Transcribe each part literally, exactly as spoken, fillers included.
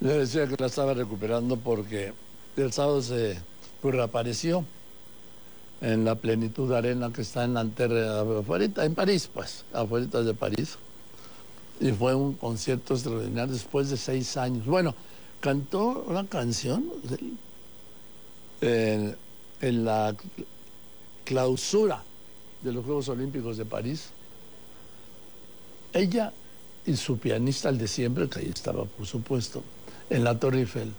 Le decía que la estaba recuperando porque el sábado se pues, reapareció en la Plenitud Arena que está en Nanterre, afuera, en París, pues, afuera de París. Y fue un concierto extraordinario después de seis años. Bueno, cantó una canción en, en la clausura de los Juegos Olímpicos de París. Ella y su pianista, el de siempre, que ahí estaba, por supuesto, en la Torre Eiffel.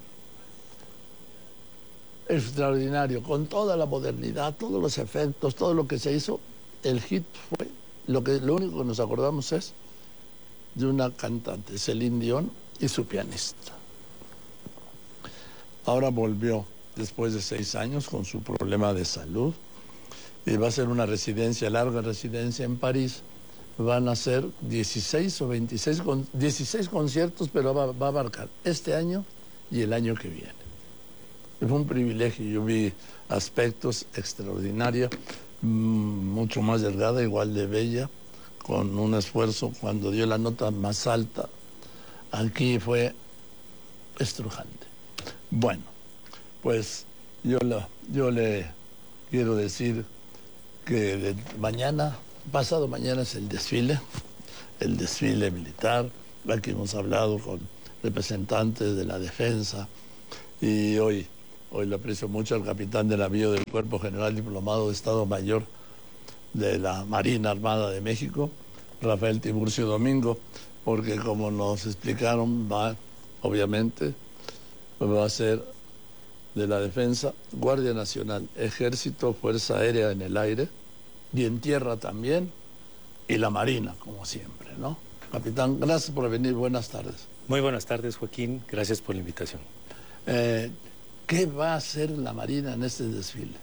Extraordinario, con toda la modernidad, todos los efectos, todo lo que se hizo. El hit fue, lo, que, lo único que nos acordamos es de una cantante, Celine Dion, y su pianista. Ahora volvió después de seis años con su problema de salud y va a ser una residencia, larga residencia en París. Van a ser dieciséis o veintiséis, con, dieciséis conciertos, pero va, va a abarcar este año y el año que viene. Fue un privilegio, yo vi aspectos extraordinarios, mucho más delgada, igual de bella, con un esfuerzo cuando dio la nota más alta. Aquí fue estrujante. Bueno, pues yo, la, yo le quiero decir que de mañana, pasado mañana es el desfile, el desfile militar. Aquí hemos hablado con representantes de la defensa y hoy, hoy le aprecio mucho al capitán de navío del Cuerpo General Diplomado de Estado Mayor de la Marina Armada de México, Rafael Tiburcio Domingo, porque como nos explicaron, va, obviamente, va a ser de la Defensa, Guardia Nacional, Ejército, Fuerza Aérea en el aire, y en tierra también, y la Marina, como siempre, ¿no? Capitán, gracias por venir, buenas tardes. Muy buenas tardes, Joaquín, gracias por la invitación. Eh, ¿Qué va a hacer la Marina en este desfile?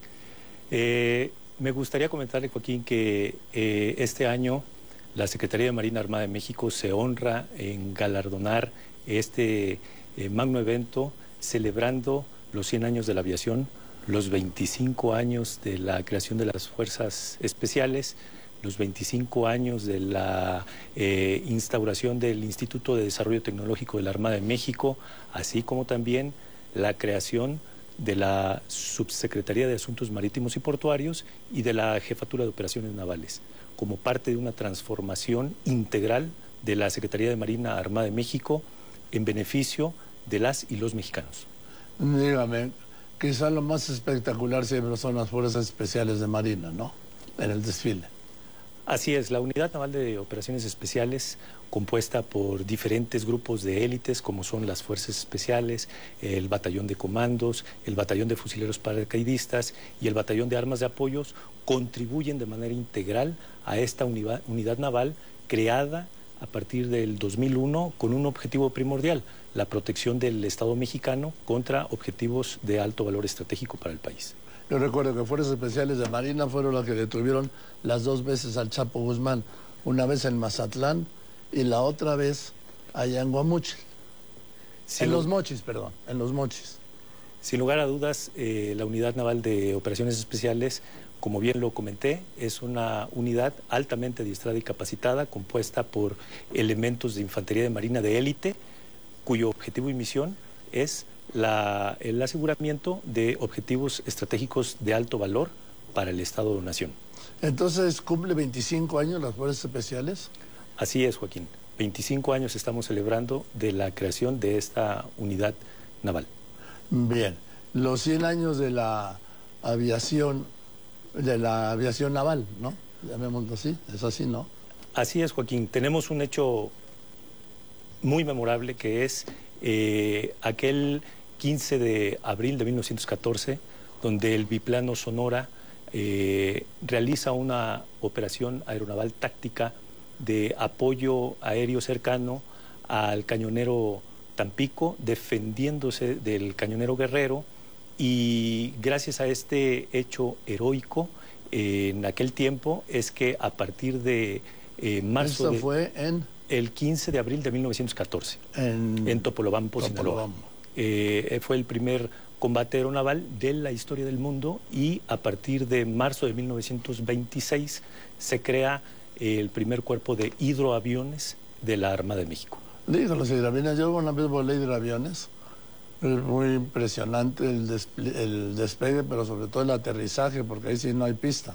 Eh, me gustaría comentarle, Joaquín, que eh, este año la Secretaría de Marina Armada de México se honra en galardonar este eh, magno evento celebrando los cien años de la aviación, los veinticinco años de la creación de las Fuerzas Especiales, los veinticinco años de la eh, instauración del Instituto de Desarrollo Tecnológico de la Armada de México, así como también la creación de la Subsecretaría de Asuntos Marítimos y Portuarios y de la Jefatura de Operaciones Navales, como parte de una transformación integral de la Secretaría de Marina Armada de México en beneficio de las y los mexicanos. Dígame, quizá lo más espectacular siempre son las Fuerzas Especiales de Marina, ¿no? En el desfile. Así es, la Unidad Naval de Operaciones Especiales, compuesta por diferentes grupos de élites, como son las Fuerzas Especiales, el Batallón de Comandos, el Batallón de Fusileros Paracaidistas y el Batallón de Armas de Apoyos, contribuyen de manera integral a esta unidad, unidad naval creada a partir del dos mil uno con un objetivo primordial, la protección del Estado mexicano contra objetivos de alto valor estratégico para el país. Yo recuerdo que Fuerzas Especiales de Marina fueron las que detuvieron las dos veces al Chapo Guzmán, una vez en Mazatlán y la otra vez allá en Guamúchil. Sí, en lo... Los Mochis, perdón, en Los Mochis. Sin lugar a dudas, eh, la Unidad Naval de Operaciones Especiales, como bien lo comenté, es una unidad altamente adiestrada y capacitada, compuesta por elementos de infantería de marina de élite, cuyo objetivo y misión es La, el aseguramiento de objetivos estratégicos de alto valor para el Estado-Nación. Entonces, ¿cumple veinticinco años las Fuerzas Especiales? Así es, Joaquín. veinticinco años estamos celebrando de la creación de esta unidad naval. Bien. Los cien años de la aviación, de la aviación naval, ¿no? Llamémoslo así. ¿Es así, no? Así es, Joaquín. Tenemos un hecho muy memorable que es eh, aquel quince de abril de mil novecientos catorce, donde el biplano Sonora eh, realiza una operación aeronaval táctica de apoyo aéreo cercano al cañonero Tampico, defendiéndose del cañonero Guerrero, y gracias a este hecho heroico, eh, en aquel tiempo es que a partir de eh, marzo... ¿Esto de, fue en...? El quince de abril de mil novecientos catorce, en, en Topolobampo, Sinaloa. Eh, fue el primer combate aeronaval de la historia del mundo y a partir de marzo de mil novecientos veintiséis se crea eh, el primer cuerpo de hidroaviones de la Armada de México. Digo, los hidroaviones, yo una vez volé hidroaviones, es muy impresionante el, despl el despegue, pero sobre todo el aterrizaje, porque ahí sí no hay pista.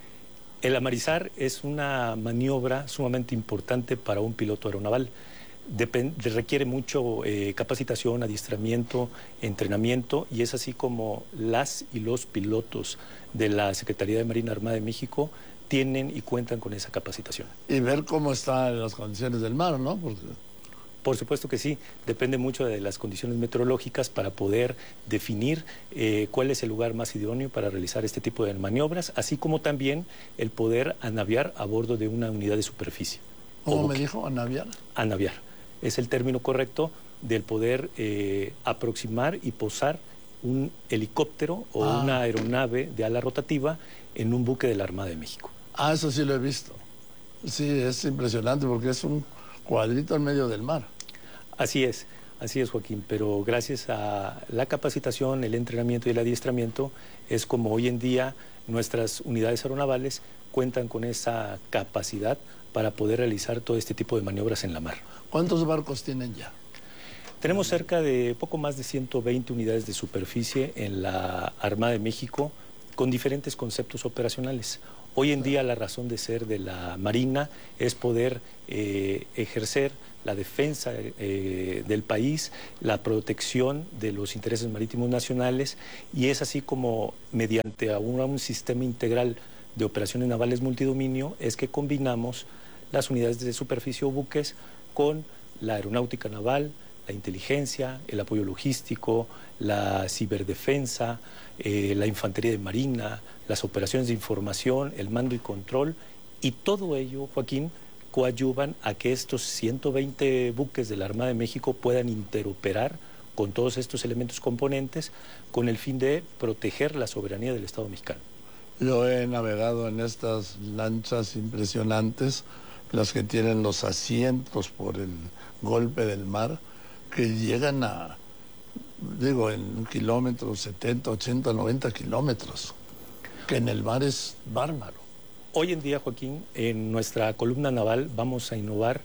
El amarizar es una maniobra sumamente importante para un piloto aeronaval. Depende, requiere mucho eh, capacitación, adiestramiento, entrenamiento, y es así como las y los pilotos de la Secretaría de Marina Armada de México tienen y cuentan con esa capacitación. Y ver cómo están las condiciones del mar, ¿no? Porque... Por supuesto que sí, depende mucho de las condiciones meteorológicas para poder definir eh, cuál es el lugar más idóneo para realizar este tipo de maniobras, así como también el poder anaviar a bordo de una unidad de superficie. ¿Cómo me dijo? ¿Anaviar? Anaviar. Es el término correcto del poder eh, aproximar y posar un helicóptero o ah. una aeronave de ala rotativa en un buque de la Armada de México. Ah, eso sí lo he visto. Sí, es impresionante porque es un cuadrito en medio del mar. Así es, así es, Joaquín, pero gracias a la capacitación, el entrenamiento y el adiestramiento es como hoy en día nuestras unidades aeronavales cuentan con esa capacidad para poder realizar todo este tipo de maniobras en la mar. ¿Cuántos barcos tienen ya? Tenemos cerca de poco más de ciento veinte unidades de superficie en la Armada de México con diferentes conceptos operacionales. Hoy en día la razón de ser de la Marina es poder eh, ejercer la defensa eh, del país, la protección de los intereses marítimos nacionales, y es así como mediante un, un sistema integral de operaciones navales multidominio es que combinamos las unidades de superficie o buques con la aeronáutica naval, la inteligencia, el apoyo logístico, la ciberdefensa, eh, la infantería de marina, las operaciones de información, el mando y control, y todo ello, Joaquín, coadyuvan a que estos ciento veinte buques de la Armada de México puedan interoperar con todos estos elementos componentes con el fin de proteger la soberanía del Estado mexicano. Yo he navegado en estas lanchas impresionantes, las que tienen los asientos por el golpe del mar, que llegan a, digo, en kilómetros, setenta, ochenta, noventa kilómetros, que en el mar es bárbaro. Hoy en día, Joaquín, en nuestra columna naval vamos a innovar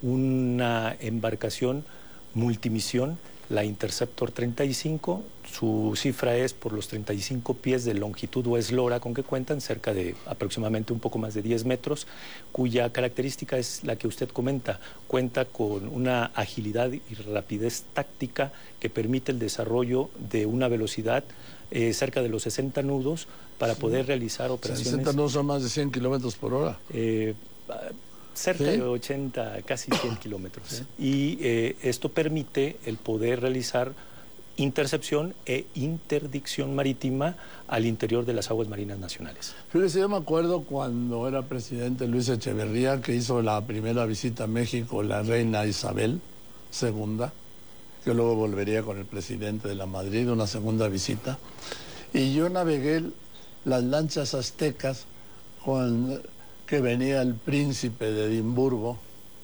una embarcación multimisión, la Interceptor treinta y cinco, su cifra es por los treinta y cinco pies de longitud o eslora con que cuentan, cerca de aproximadamente un poco más de diez metros, cuya característica es la que usted comenta, cuenta con una agilidad y rapidez táctica que permite el desarrollo de una velocidad eh, cerca de los sesenta nudos para sí. poder realizar operaciones... sesenta nudos son más de cien kilómetros por hora. Eh, cerca ¿Sí? de ochenta, casi cien kilómetros. ¿Sí? Y eh, esto permite el poder realizar intercepción e interdicción marítima al interior de las aguas marinas nacionales. Fíjese, yo me acuerdo cuando era presidente Luis Echeverría, que hizo la primera visita a México, la reina Isabel segunda, que luego volvería con el presidente de la Madrid, una segunda visita, y yo navegué las lanchas aztecas con... que venía el príncipe de Edimburgo,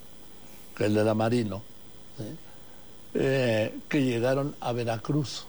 que él era marino, ¿sí? eh, que llegaron a Veracruz.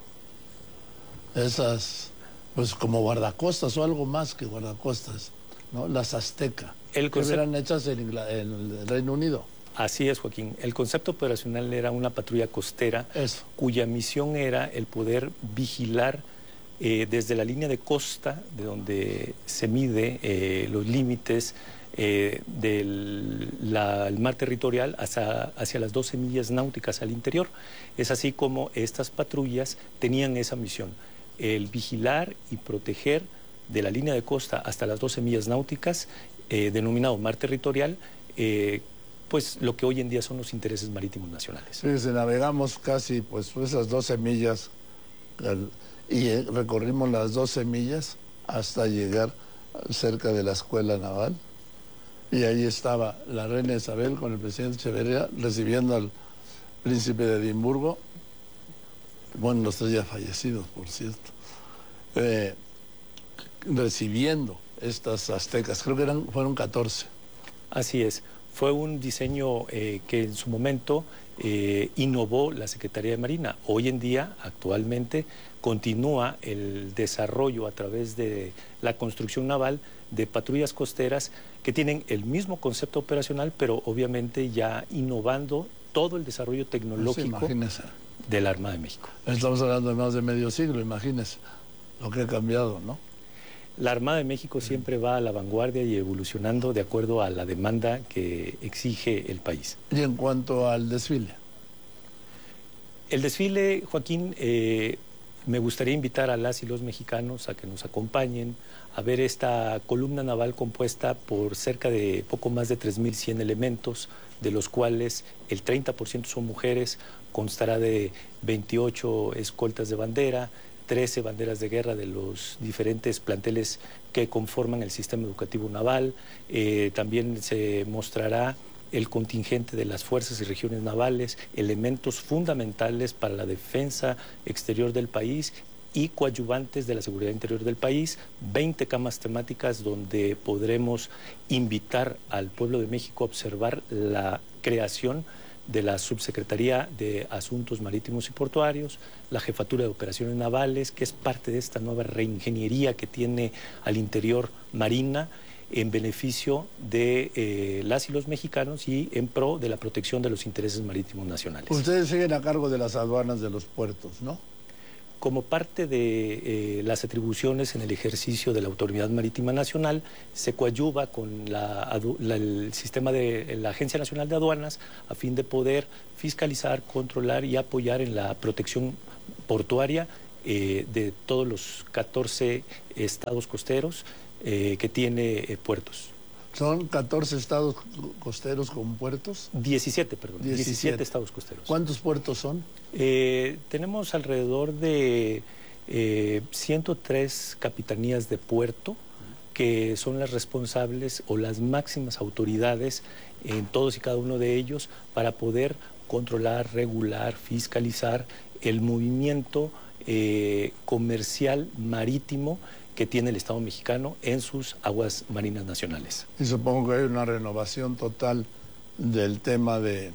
Esas, pues como guardacostas o algo más que guardacostas, ¿no? Las aztecas, el que eran hechas en, Ingl- en el Reino Unido. Así es, Joaquín. El concepto operacional era una patrulla costera, Eso. cuya misión era el poder vigilar Eh, desde la línea de costa, de donde se mide eh, los límites eh, del la, el mar territorial hacia, hacia las doce millas náuticas al interior. Es así como estas patrullas tenían esa misión, el vigilar y proteger de la línea de costa hasta las doce millas náuticas, eh, denominado mar territorial, eh, pues lo que hoy en día son los intereses marítimos nacionales. Fíjese, navegamos casi pues esas doce millas... El... y recorrimos las doce millas hasta llegar cerca de la escuela naval, y ahí estaba la reina Isabel con el presidente Echeverría recibiendo al príncipe de Edimburgo, bueno, los tres ya fallecidos, por cierto, eh, recibiendo estas aztecas, creo que eran, fueron catorce. Así es, fue un diseño eh, que en su momento eh, innovó la Secretaría de Marina. Hoy en día, actualmente, continúa el desarrollo a través de la construcción naval de patrullas costeras que tienen el mismo concepto operacional, pero obviamente ya innovando todo el desarrollo tecnológico sí, de la Armada de México. Estamos hablando de más de medio siglo, imagínese lo que ha cambiado, ¿no? La Armada de México siempre va a la vanguardia y evolucionando de acuerdo a la demanda que exige el país. Y en cuanto al desfile. El desfile, Joaquín, eh, me gustaría invitar a las y los mexicanos a que nos acompañen a ver esta columna naval compuesta por cerca de poco más de tres mil cien elementos, de los cuales el treinta por ciento son mujeres, constará de veintiocho escoltas de bandera, trece banderas de guerra de los diferentes planteles que conforman el sistema educativo naval. Eh, también se mostrará el contingente de las fuerzas y regiones navales, elementos fundamentales para la defensa exterior del país y coadyuvantes de la seguridad interior del país, veinte camas temáticas donde podremos invitar al pueblo de México a observar la creación de la Subsecretaría de Asuntos Marítimos y Portuarios, la Jefatura de Operaciones Navales, que es parte de esta nueva reingeniería que tiene al interior Marina, en beneficio de eh, las y los mexicanos y en pro de la protección de los intereses marítimos nacionales. Ustedes siguen a cargo de las aduanas de los puertos, ¿no? Como parte de eh, las atribuciones en el ejercicio de la Autoridad Marítima Nacional, se coadyuva con la, la, el sistema de la Agencia Nacional de Aduanas a fin de poder fiscalizar, controlar y apoyar en la protección portuaria eh, de todos los catorce estados costeros eh, que tiene eh, puertos. ¿Son catorce estados costeros con puertos? diecisiete, perdón. diecisiete, diecisiete estados costeros. ¿Cuántos puertos son? Eh, tenemos alrededor de eh, ciento tres capitanías de puerto que son las responsables o las máximas autoridades en todos y cada uno de ellos para poder controlar, regular, fiscalizar el movimiento eh, comercial marítimo que tiene el Estado mexicano en sus aguas marinas nacionales. Y supongo que hay una renovación total del tema de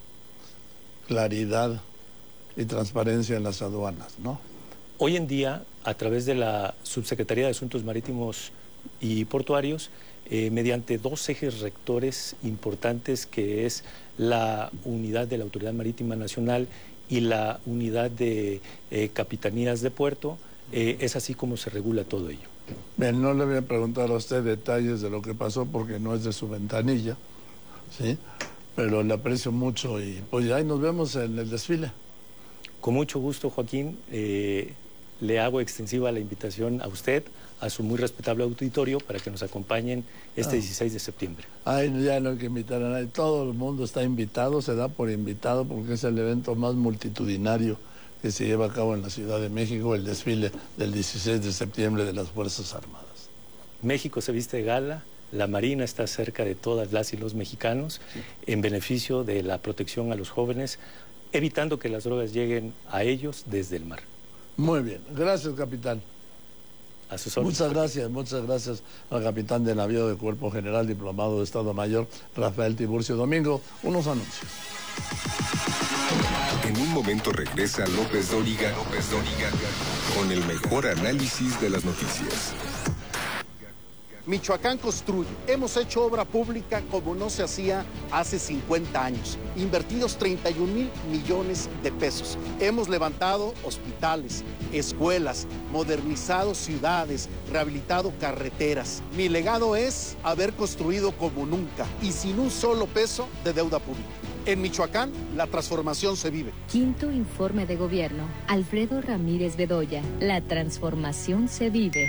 claridad y transparencia en las aduanas, ¿no? Hoy en día, a través de la Subsecretaría de Asuntos Marítimos y Portuarios, eh, mediante dos ejes rectores importantes, que es la unidad de la Autoridad Marítima Nacional y la unidad de eh, capitanías de puerto, eh, es así como se regula todo ello. Bien, no le voy a preguntar a usted detalles de lo que pasó porque no es de su ventanilla, ¿sí? Pero le aprecio mucho y pues ahí nos vemos en el desfile. Con mucho gusto, Joaquín. Eh, le hago extensiva la invitación a usted, a su muy respetable auditorio, para que nos acompañen este ah. dieciséis de septiembre. Ay, ya no hay que invitar a nadie. Todo el mundo está invitado, se da por invitado porque es el evento más multitudinario que se lleva a cabo en la Ciudad de México, el desfile del dieciséis de septiembre de las Fuerzas Armadas. México se viste de gala, la Marina está cerca de todas las y los mexicanos, sí, en beneficio de la protección a los jóvenes, evitando que las drogas lleguen a ellos desde el mar. Muy bien, gracias, capitán. A sus órdenes. Muchas gracias, muchas gracias al capitán de navío de Cuerpo General, diplomado de Estado Mayor, Rafael Tiburcio Domingo. Unos anuncios. En un momento regresa López Dóriga, López Dóriga, con el mejor análisis de las noticias. Michoacán construye. Hemos hecho obra pública como no se hacía hace cincuenta años. Invertidos treinta y un mil millones de pesos. Hemos levantado hospitales, escuelas, modernizado ciudades, rehabilitado carreteras. Mi legado es haber construido como nunca y sin un solo peso de deuda pública. En Michoacán, la transformación se vive. Quinto informe de gobierno. Alfredo Ramírez Bedoya. La transformación se vive.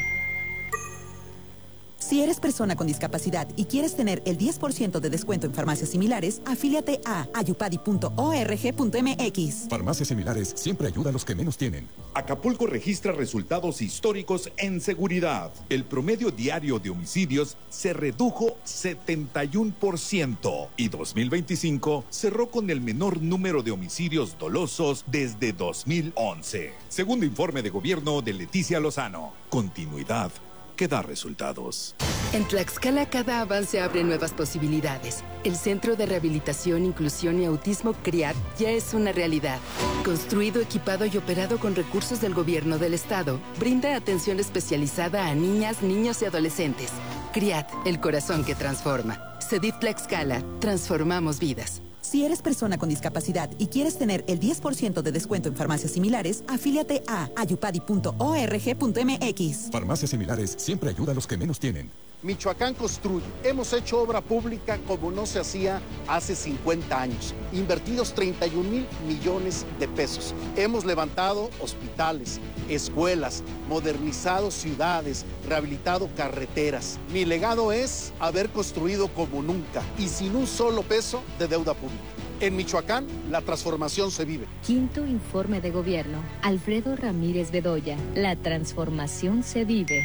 Si eres persona con discapacidad y quieres tener el diez por ciento de descuento en farmacias similares, afíliate a ayupadi punto org punto mx. Farmacias similares siempre ayuda a los que menos tienen. Acapulco registra resultados históricos en seguridad. El promedio diario de homicidios se redujo setenta y uno por ciento y dos mil veinticinco cerró con el menor número de homicidios dolosos desde dos mil once. Segundo informe de gobierno de Leticia Lozano. Continuidad que da resultados. En Tlaxcala cada avance abre nuevas posibilidades. El Centro de Rehabilitación, Inclusión y Autismo CRIAT ya es una realidad. Construido, equipado y operado con recursos del gobierno del estado, brinda atención especializada a niñas, niños y adolescentes. CRIAT, el corazón que transforma. CEDIF Tlaxcala, transformamos vidas. Si eres persona con discapacidad y quieres tener el diez por ciento de descuento en farmacias similares, afíliate a ayupadi punto org punto mx. Farmacias similares siempre ayuda a los que menos tienen. Michoacán construye. Hemos hecho obra pública como no se hacía hace cincuenta años. Invertidos treinta y un mil millones de pesos. Hemos levantado hospitales, escuelas, modernizado ciudades, rehabilitado carreteras. Mi legado es haber construido como nunca y sin un solo peso de deuda pública. En Michoacán, la transformación se vive. Quinto informe de gobierno. Alfredo Ramírez Bedoya. La transformación se vive.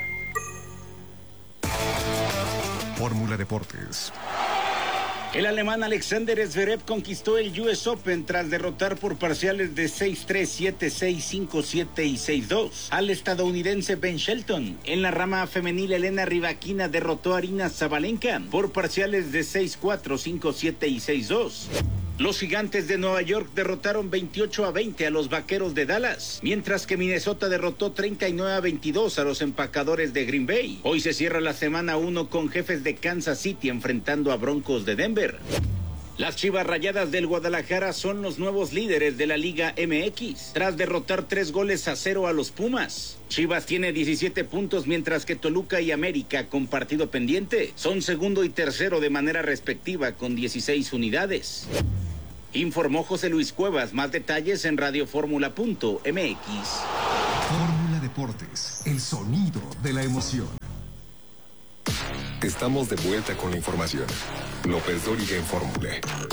Fórmula Deportes. El alemán Alexander Zverev conquistó el U S Open tras derrotar por parciales de seis tres, siete seis, cinco siete y seis dos al estadounidense Ben Shelton. En la rama femenil, Elena Rybakina derrotó a Aryna Sabalenka por parciales de seis cuatro, cinco siete y seis dos. Los Gigantes de Nueva York derrotaron veintiocho a veinte a los Vaqueros de Dallas, mientras que Minnesota derrotó treinta y nueve a veintidós a los Empacadores de Green Bay. Hoy se cierra la semana uno con Jefes de Kansas City enfrentando a Broncos de Denver. Las Chivas Rayadas del Guadalajara son los nuevos líderes de la Liga M X, tras derrotar tres goles a cero a los Pumas. Chivas tiene diecisiete puntos, mientras que Toluca y América, con partido pendiente, son segundo y tercero de manera respectiva con dieciséis unidades. Informó José Luis Cuevas. Más detalles en radioformula punto m x. Fórmula Deportes, el sonido de la emoción. Estamos de vuelta con la información. López Dóriga en Fórmula.